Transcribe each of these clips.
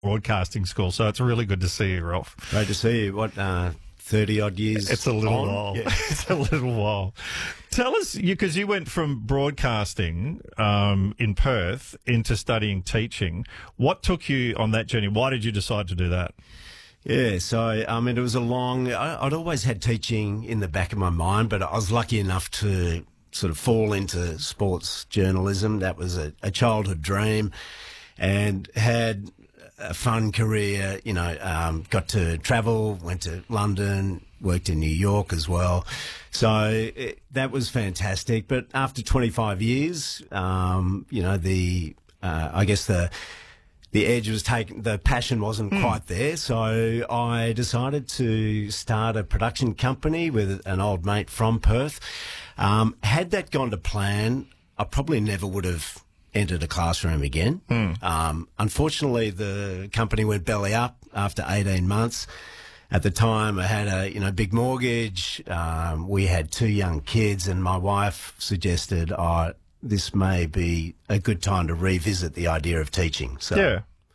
broadcasting school, so it's really good to see you, Ralph. Great to see you. What, 30-odd years It's a little on? while. Yeah. It's a little while. Tell us, because you went from broadcasting in Perth into studying teaching. What took you on that journey? Why did you decide to do that? Yeah, so, it was I'd always had teaching in the back of my mind, but I was lucky enough to sort of fall into sports journalism. That was a childhood dream, and had a fun career, got to travel, went to London, worked in New York as well. So that was fantastic. But after 25 years, I guess the edge was taken, the passion wasn't quite there. So I decided to start a production company with an old mate from Perth. Had that gone to plan, I probably never would have entered a classroom again. Unfortunately, the company went belly up after 18 months. At the time, I had a big mortgage. We had 2 young kids, and my wife suggested, this may be a good time to revisit the idea of teaching. So, yeah.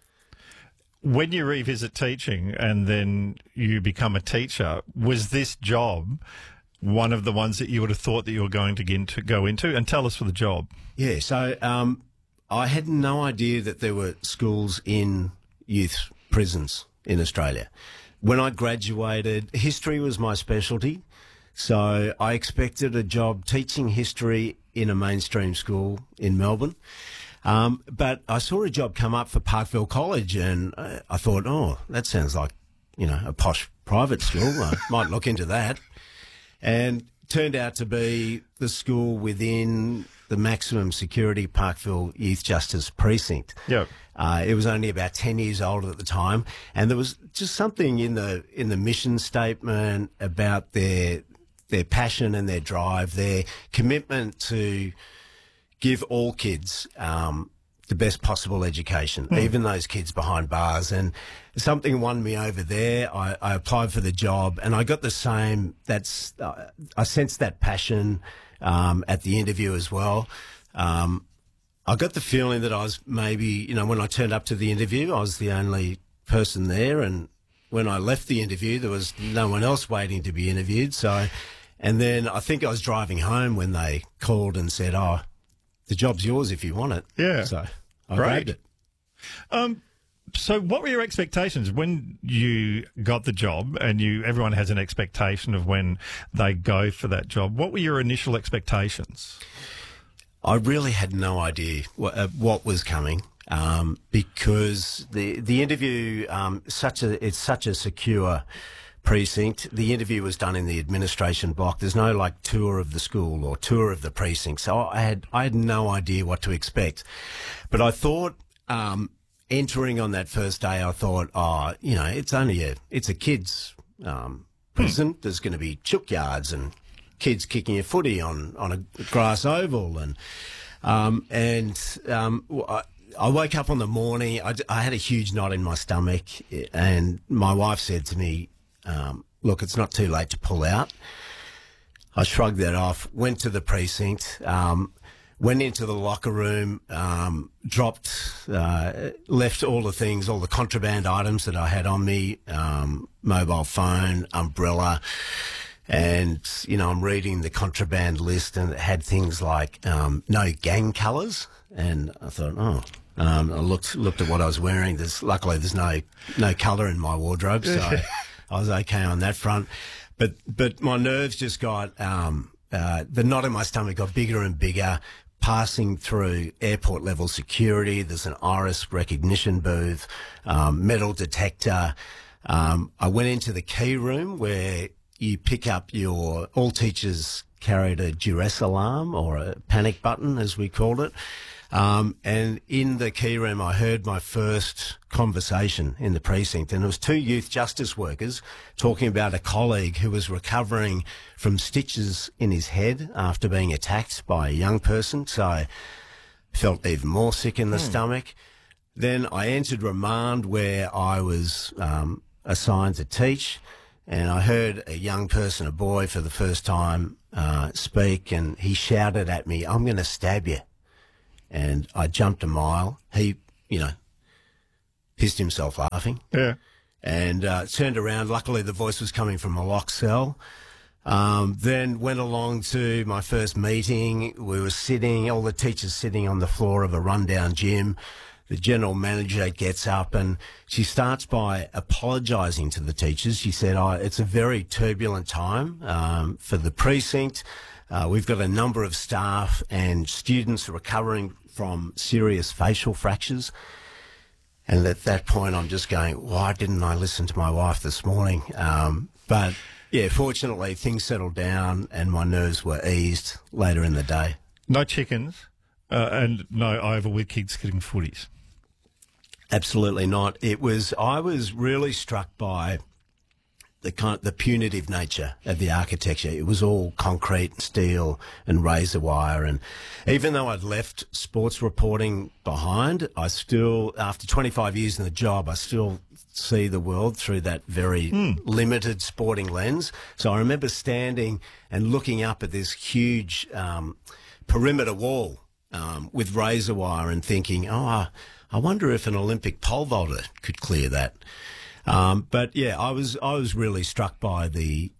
When you revisit teaching and then you become a teacher, was this job one of the ones that you would have thought that you were going to go into? And tell us for the job. Yeah, so I had no idea that there were schools in youth prisons in Australia. When I graduated, history was my specialty, so I expected a job teaching history in a mainstream school in Melbourne. But I saw a job come up for Parkville College, and I thought, that sounds like, a posh private school. I might look into that. And turned out to be the school within the maximum security Parkville Youth Justice Precinct. Yep. It was only about 10 years old at the time, and there was just something in the mission statement about their passion and their drive, their commitment to give all kids the best possible education, even those kids behind bars. And something won me over there. I applied for the job, and I got the same. I sensed that passion at the interview as well. I got the feeling that I was maybe, when I turned up to the interview, I was the only person there, and when I left the interview, there was no one else waiting to be interviewed. So, and then I think I was driving home when they called and said, the job's yours if you want it. Yeah. So I grabbed it. So what were your expectations when you got the job? And everyone has an expectation of when they go for that job. What were your initial expectations? I really had no idea what was coming, because the interview, it's such a secure precinct. The interview was done in the administration block. There's no tour of the school or tour of the precinct. So I had no idea what to expect. But I thought, entering on that first day, I thought, it's a kids prison. There's going to be chook yards and kids kicking a footy on a grass oval, and I woke up on the morning. I had a huge knot in my stomach, and my wife said to me, look, it's not too late to pull out. I shrugged that off, went to the precinct, went into the locker room, left all the things, all the contraband items that I had on me, mobile phone, umbrella, and, I'm reading the contraband list, and it had things like no gang colours, and I thought, I looked at what I was wearing. Luckily there's no colour in my wardrobe, so I was okay on that front. But my nerves just got, the knot in my stomach got bigger and bigger. Passing through airport level security, there's an iris recognition booth, metal detector. I went into the key room where you pick up all teachers carried a duress alarm, or a panic button as we called it. And in the key room, I heard my first conversation in the precinct, and it was 2 youth justice workers talking about a colleague who was recovering from stitches in his head after being attacked by a young person. So I felt even more sick in the stomach. Then I entered remand, where I was assigned to teach, and I heard a young person, a boy, for the first time speak, and he shouted at me, "I'm going to stab you." And I jumped a mile. He, pissed himself laughing. Yeah. And turned around. Luckily, the voice was coming from a locked cell. Then went along to my first meeting. We were sitting, all the teachers sitting on the floor of a rundown gym. The general manager gets up and she starts by apologising to the teachers. She said, it's a very turbulent time for the precinct. We've got a number of staff and students recovering from serious facial fractures. And at that point, I'm just going, why didn't I listen to my wife this morning? But, yeah, fortunately, things settled down and my nerves were eased later in the day. No chickens and no over with kids getting footies. Absolutely not. I was really struck by the punitive nature of the architecture. It was all concrete, steel and razor wire. And even though I'd left sports reporting behind, I still, after 25 years in the job, I still see the world through that very limited sporting lens. So I remember standing and looking up at this huge perimeter wall with razor wire and thinking, I wonder if an Olympic pole vaulter could clear that. But yeah, I was really struck by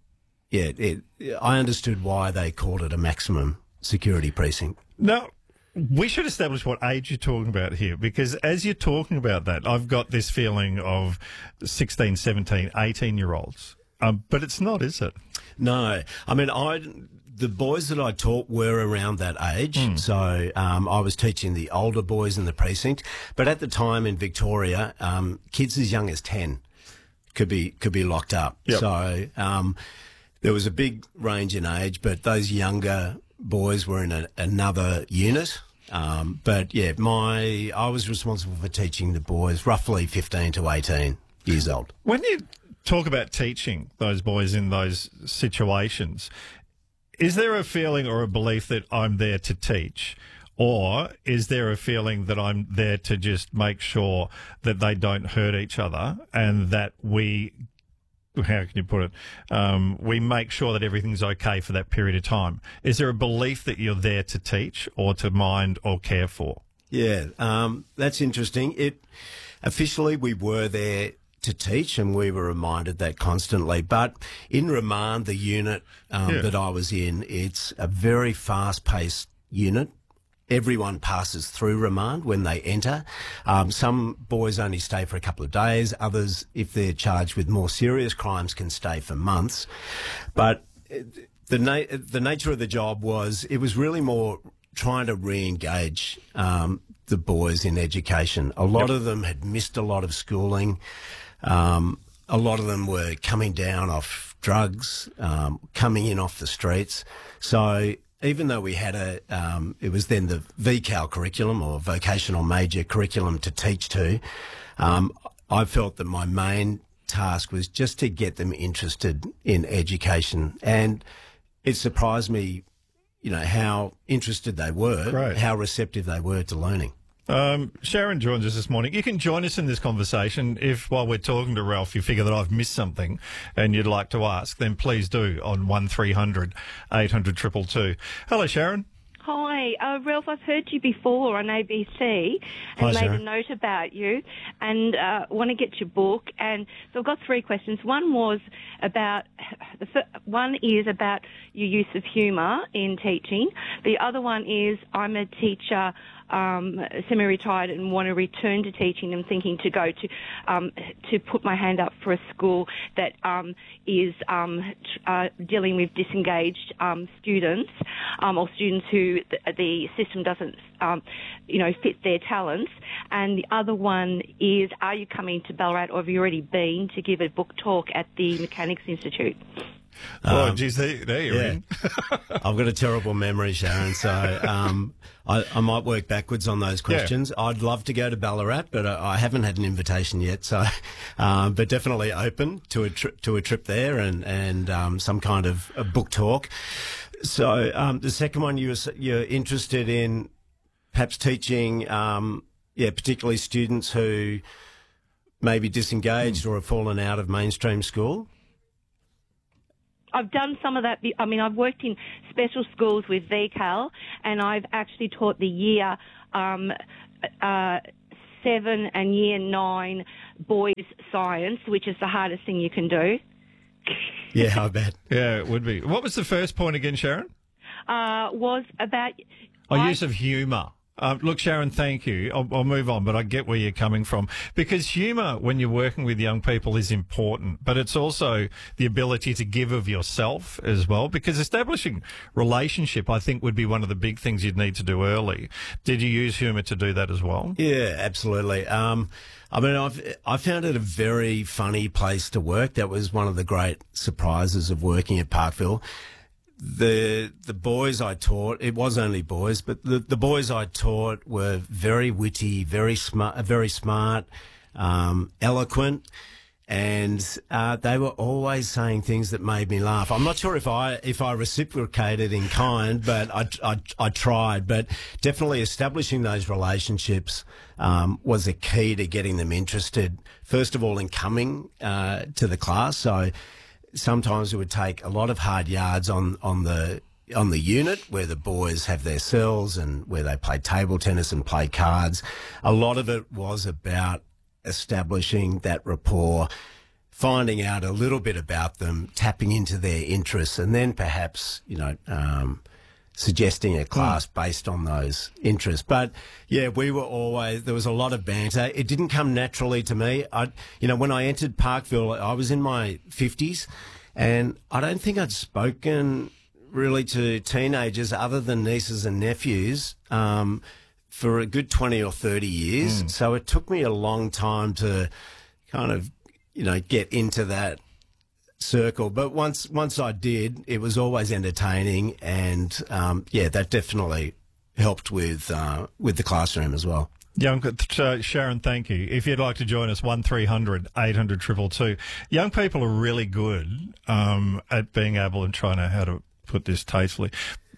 I understood why they called it a maximum security precinct. Now, we should establish what age you're talking about here, because as you're talking about that, I've got this feeling of 16, 17, 18-year-olds. But it's not, is it? No. I mean, the boys that I taught were around that age. So I was teaching the older boys in the precinct. But at the time in Victoria, kids as young as 10 could be locked up. Yep. So there was a big range in age, but those younger boys were in another unit. But yeah, I was responsible for teaching the boys roughly 15 to 18 years old. When you talk about teaching those boys in those situations, is there a feeling or a belief that I'm there to teach? Or is there a feeling that I'm there to just make sure that they don't hurt each other and that how can you put it? We make sure that everything's okay for that period of time. Is there a belief that you're there to teach or to mind or care for? Yeah, that's interesting. Officially, we were there to teach, and we were reminded that constantly. But in remand, the unit that I was in, it's a very fast-paced unit. Everyone passes through remand when they enter. Some boys only stay for a couple of days. Others, if they're charged with more serious crimes, can stay for months. But the nature of the job was really more trying to re-engage the boys in education. A lot of them had missed a lot of schooling. A lot of them were coming down off drugs, coming in off the streets. So even though we had it was then the VCAL curriculum or vocational major curriculum to teach to, I felt that my main task was just to get them interested in education. And it surprised me, how interested they were, Right. how receptive they were to learning. Sharon joins us this morning. You can join us in this conversation if, while we're talking to Ralph, you figure that I've missed something and you'd like to ask, then please do on 1300 800 222. Hello, Sharon. Hi, Ralph, I've heard you before on ABC and Hi, made a Sharon. note about you and want to get your book. And so I've got three questions. One was about, one is about your use of humour in teaching. The other one is I'm a teacher, semi-retired and want to return to teaching and thinking to go to put my hand up for a school that is dealing with disengaged students or students who the system doesn't fit their talents. And the other one is, are you coming to Ballarat or have you already been to give a book talk at the Mechanics Institute? Oh, geez, there you're in. I've got a terrible memory, Sharon, so I might work backwards on those questions. Yeah. I'd love to go to Ballarat, but I haven't had an invitation yet. So, but definitely open to a trip there and some kind of a book talk. So the second one, you're interested in perhaps teaching, particularly students who may be disengaged or have fallen out of mainstream school. I've done some of that. I mean, I've worked in special schools with VCAL, and I've actually taught the year 7 7 and Year 9 boys science, which is the hardest thing you can do. Yeah, I bet. Yeah, it would be. What was the first point again, Sharon? Was about... Use of humour. Look, Sharon, thank you. I'll move on, but I get where you're coming from. Because humour, when you're working with young people, is important, but it's also the ability to give of yourself as well. Because establishing relationship, I think, would be one of the big things you'd need to do early. Did you use humour to do that as well? Yeah, absolutely. I mean, I found it a very funny place to work. That was one of the great surprises of working at Parkville. The boys I taught, it was only boys, but the boys I taught were very witty, very smart, eloquent, and they were always saying things that made me laugh. I'm not sure if I reciprocated in kind, but I tried. But definitely establishing those relationships was a key to getting them interested. First of all, in coming to the class, so. Sometimes it would take a lot of hard yards on the unit where the boys have their cells and where they play table tennis and play cards. A lot of it was about establishing that rapport, finding out a little bit about them, tapping into their interests, and then perhaps, suggesting a class based on those interests. But yeah, there was a lot of banter. It didn't come naturally to me. When I entered Parkville, I was in my 50s, and I don't think I'd spoken really to teenagers other than nieces and nephews, for a good 20 or 30 years. So it took me a long time to kind of, get into that circle, but once I did, it was always entertaining, and that definitely helped with the classroom as well. Sharon, thank you. If you'd like to join us, 1300 800 222. Young people are really good at being able, and trying to know how to put this tastefully,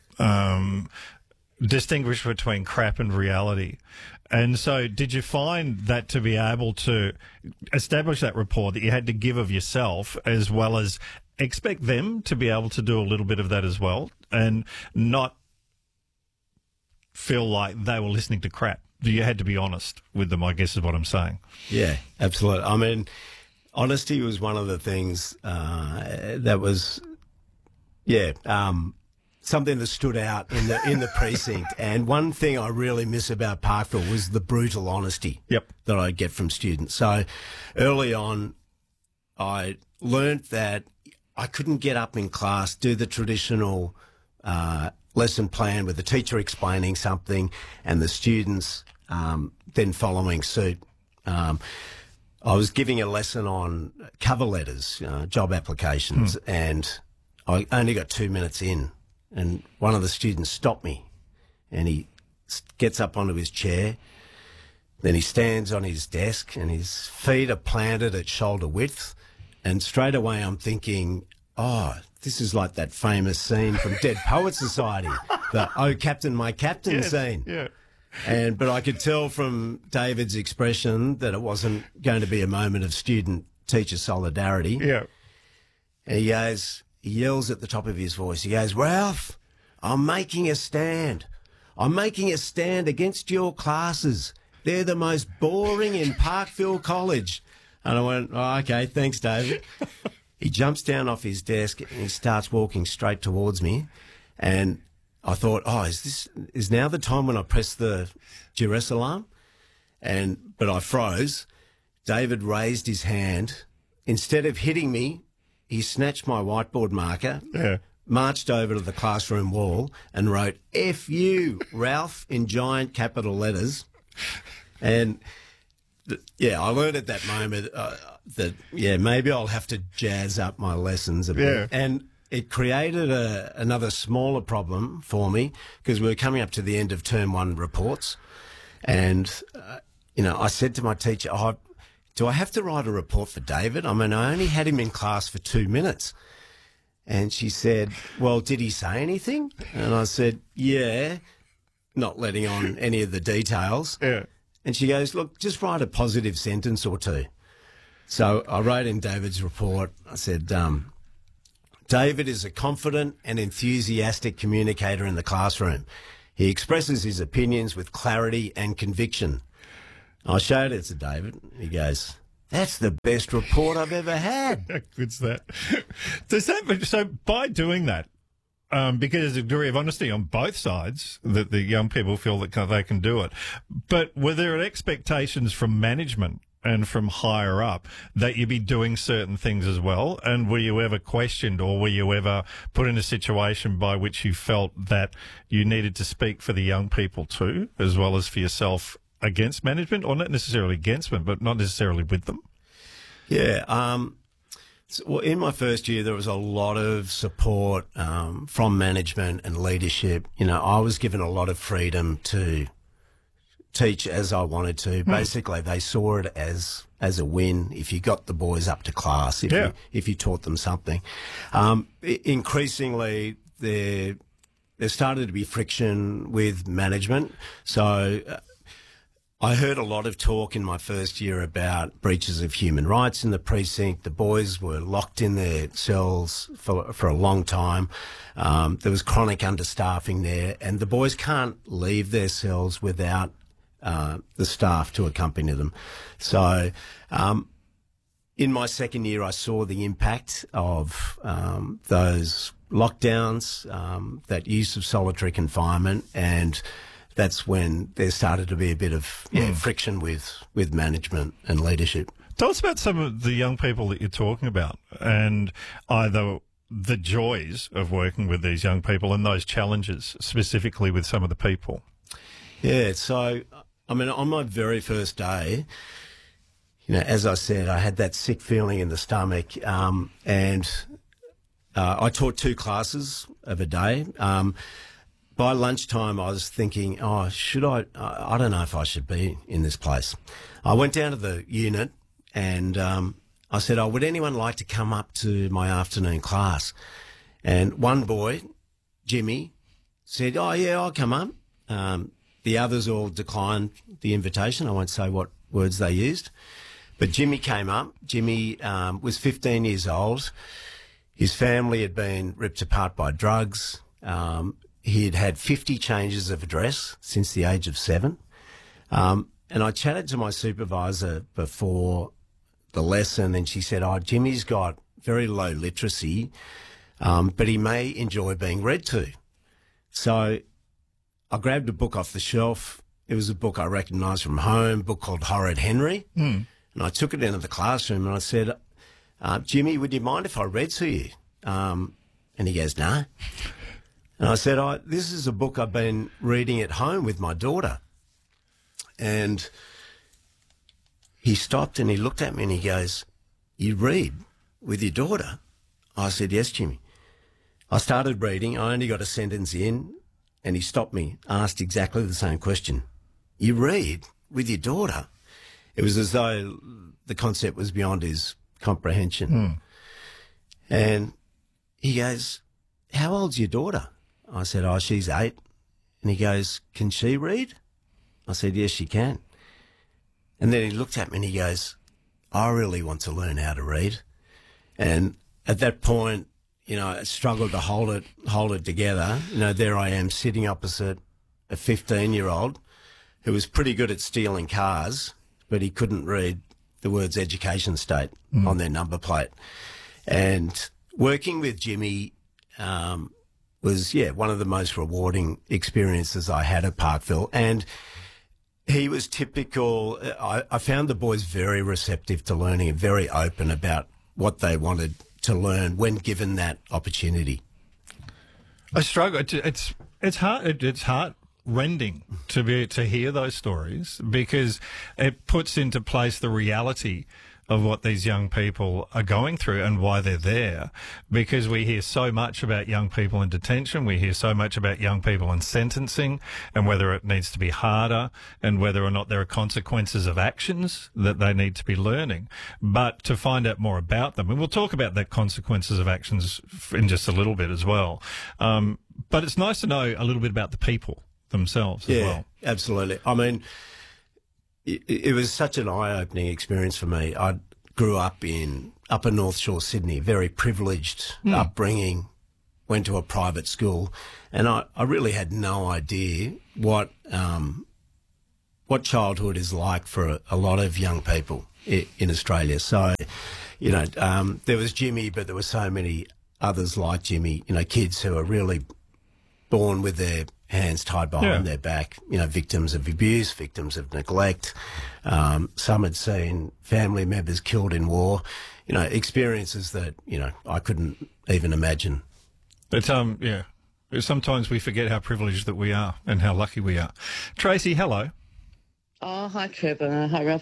distinguish between crap and reality. And so did you find that to be able to establish that rapport, that you had to give of yourself as well as expect them to be able to do a little bit of that as well, and not feel like they were listening to crap? You had to be honest with them, I guess is what I'm saying. Yeah, absolutely. I mean, honesty was one of the things that was, something that stood out in the precinct. And one thing I really miss about Parkville was the brutal honesty that I get from students. So early on, I learnt that I couldn't get up in class, do the traditional lesson plan with the teacher explaining something and the students then following suit. I was giving a lesson on cover letters, job applications, and I only got 2 minutes in. And one of the students stopped me, and he gets up onto his chair. Then he stands on his desk, and his feet are planted at shoulder width. And straight away I'm thinking, this is like that famous scene from Dead Poets Society, the "Oh, Captain, my Captain" scene. Yeah. But I could tell from David's expression that it wasn't going to be a moment of student-teacher solidarity. Yeah. And he yells at the top of his voice. He goes, "Ralph, I'm making a stand. I'm making a stand against your classes. They're the most boring in Parkville College." And I went, okay, thanks, David. He jumps down off his desk and he starts walking straight towards me. And I thought, is now the time when I press the duress alarm? But I froze. David raised his hand. Instead of hitting me, he snatched my whiteboard marker, marched over to the classroom wall and wrote, "F you, Ralph," in giant capital letters. And, I learned at that moment that maybe I'll have to jazz up my lessons a bit. And it created another smaller problem for me, because we were coming up to the end of term 1 reports. And, I said to my teacher, do I have to write a report for David? I mean, I only had him in class for 2 minutes. And she said, "Well, did he say anything?" And I said, "Yeah," not letting on any of the details. Yeah. And she goes, "Look, just write a positive sentence or two." So I wrote in David's report, I said, "David is a confident and enthusiastic communicator in the classroom. He expresses his opinions with clarity and conviction. I showed it to David. He goes, "That's the best report I've ever had." How good's that? So by doing that, because there's a degree of honesty on both sides that the young people feel that they can do it. But were there expectations from management and from higher up that you'd be doing certain things as well? And were you ever questioned, or were you ever put in a situation by which you felt that you needed to speak for the young people too, as well as for yourself, against management, or not necessarily against them, but not necessarily with them? Yeah. Well, in my first year, there was a lot of support from management and leadership. You know, I was given a lot of freedom to teach as I wanted to. Basically, they saw it as a win if you got the boys up to class, if you taught them something. Increasingly, there started to be friction with management. So I heard a lot of talk in my first year about breaches of human rights in the precinct. The boys were locked in their cells for a long time. There was chronic understaffing there, and the boys can't leave their cells without the staff to accompany them. So in my second year, I saw the impact of those lockdowns, that use of solitary confinement, and that's when there started to be a bit of friction with management and leadership. Tell us about some of the young people that you're talking about, and either the joys of working with these young people and those challenges specifically with some of the people. Yeah, so, I mean, on my very first day, you know, as I said, I had that sick feeling in the stomach, and I taught 2 classes of a day. By lunchtime, I was thinking, I don't know if I should be in this place. I went down to the unit and I said, would anyone like to come up to my afternoon class? And one boy, Jimmy, said, oh, yeah, I'll come up. The others all declined the invitation. I won't say what words they used. But Jimmy came up. Jimmy was 15 years old. His family had been ripped apart by drugs. He had had 50 changes of address since the age of 7. And I chatted to my supervisor before the lesson, and she said, Jimmy's got very low literacy, but he may enjoy being read to. So I grabbed a book off the shelf. It was a book I recognised from home, a book called Horrid Henry. And I took it into the classroom and I said, Jimmy, would you mind if I read to you? And he goes, no. And I said, this is a book I've been reading at home with my daughter. And he stopped and he looked at me and he goes, you read with your daughter? I said, yes, Jimmy. I started reading. I only got a sentence in and he stopped me, asked exactly the same question. You read with your daughter? It was as though the concept was beyond his comprehension. And he goes, how old's your daughter? I said, she's 8. And he goes, can she read? I said, yes, she can. And then he looked at me and he goes, I really want to learn how to read. And at that point, you know, I struggled to hold it together. You know, there I am sitting opposite a 15-year-old who was pretty good at stealing cars, but he couldn't read the words education state on their number plate. And working with Jimmy was, one of the most rewarding experiences I had at Parkville. And he was typical. I found the boys very receptive to learning and very open about what they wanted to learn when given that opportunity. I struggle. It's heart-rending to hear those stories, because it puts into place the reality of what these young people are going through and why they're there. Because we hear so much about young people in detention, we hear so much about young people in sentencing and whether it needs to be harder and whether or not there are consequences of actions that they need to be learning. But to find out more about them, and we'll talk about the consequences of actions in just a little bit as well. But it's nice to know a little bit about the people themselves as well. Yeah, absolutely. I mean, it was such an eye-opening experience for me. I grew up in Upper North Shore, Sydney, very privileged upbringing, went to a private school, and I really had no idea what what childhood is like for a lot of young people in Australia. So, there was Jimmy, but there were so many others like Jimmy, kids who are really born with their hands tied behind their back, victims of abuse, victims of neglect. Some had seen family members killed in war, experiences that, I couldn't even imagine. But, sometimes we forget how privileged that we are and how lucky we are. Tracy, hello. Oh, hi, Trevor. Hi, Ralph.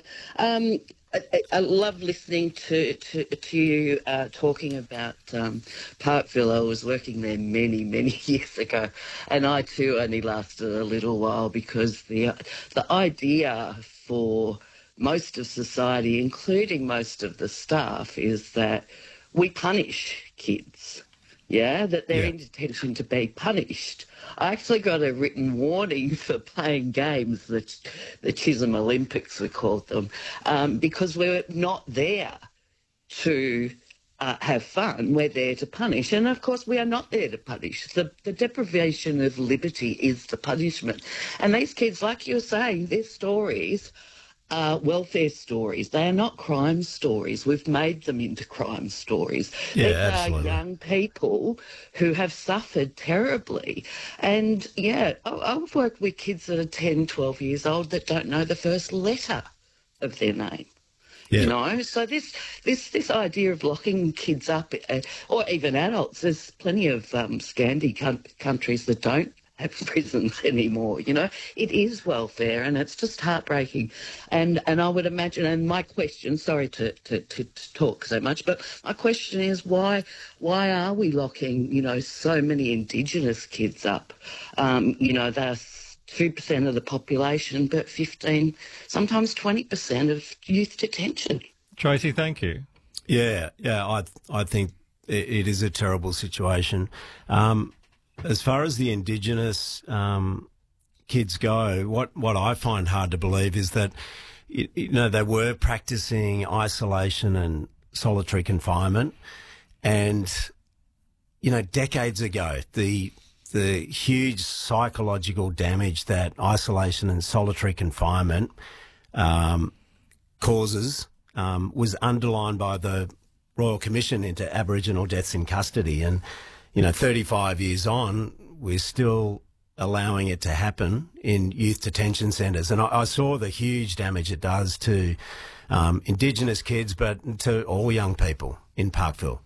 I love listening to you talking about Parkville. I was working there many, many years ago, and I too only lasted a little while because the idea for most of society, including most of the staff, is that we punish kids. Yeah, that they're in detention to be punished. I actually got a written warning for playing games, the Chisholm Olympics we called them, because we're not there to have fun. We're there to punish. And, of course, we are not there to punish. The deprivation of liberty is the punishment. And these kids, like you were saying, their stories are welfare stories. They are not crime stories. We've made them into crime stories. Yeah, These absolutely. are young people who have suffered terribly. And, I've worked with kids that are 10, 12 years old that don't know the first letter of their name. Yeah. So this idea of locking kids up, or even adults, there's plenty of Scandi countries that don't have prisons anymore. It is welfare, and it's just heartbreaking. And I would imagine, and my question, sorry to talk so much, but my question is why are we locking so many Indigenous kids up? They're 2% of the population, but 15, sometimes 20% of youth detention. Tracy, thank you. Yeah, I think it is a terrible situation. As far as the Indigenous kids go, what I find hard to believe is that, they were practicing isolation and solitary confinement. And, decades ago, the huge psychological damage that isolation and solitary confinement causes was underlined by the Royal Commission into Aboriginal deaths in custody. And 35 years on, we're still allowing it to happen in youth detention centres. And I saw the huge damage it does to Indigenous kids, but to all young people in Parkville.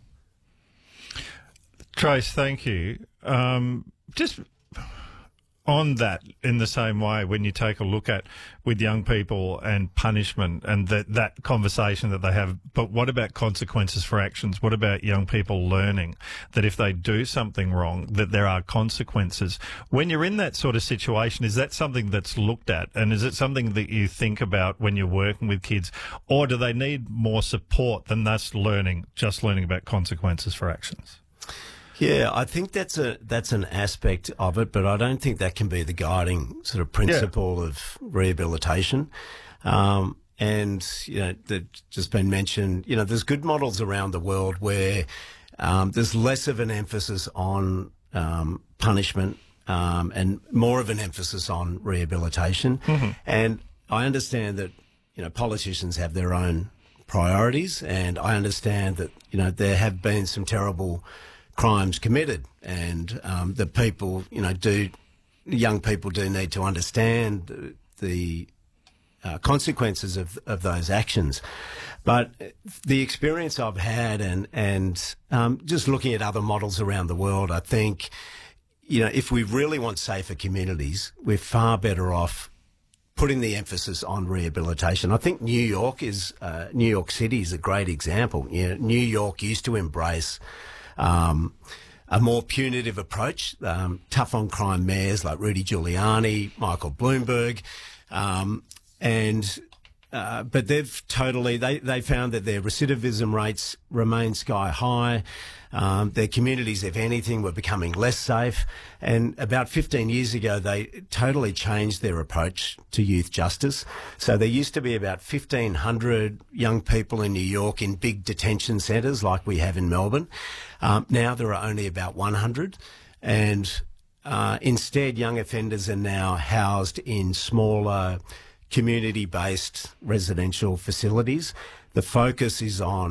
Trace, thank you. Just on that, in the same way, when you take a look at with young people and punishment and that conversation that they have, but what about consequences for actions? What about young people learning that if they do something wrong, that there are consequences? When you're in that sort of situation, is that something that's looked at? And is it something that you think about when you're working with kids? Or do they need more support than just learning about consequences for actions? Yeah, I think that's an aspect of it, but I don't think that can be the guiding sort of principle of rehabilitation. And, that's just been mentioned, there's good models around the world where there's less of an emphasis on punishment and more of an emphasis on rehabilitation. Mm-hmm. And I understand that, politicians have their own priorities, and I understand that, there have been some terrible crimes committed, and the people, young people do need to understand the consequences of those actions. But the experience I've had and just looking at other models around the world, I think, if we really want safer communities, we're far better off putting the emphasis on rehabilitation. I think New York City is a great example. New York used to embrace a more punitive approach, tough on crime mayors like Rudy Giuliani, Michael Bloomberg, but they've they found that their recidivism rates remain sky high. Their communities, if anything, were becoming less safe. And about 15 years ago, they totally changed their approach to youth justice. So there used to be about 1,500 young people in New York in big detention centres like we have in Melbourne. Now there are only about 100. And instead, young offenders are now housed in smaller community-based residential facilities. The focus is on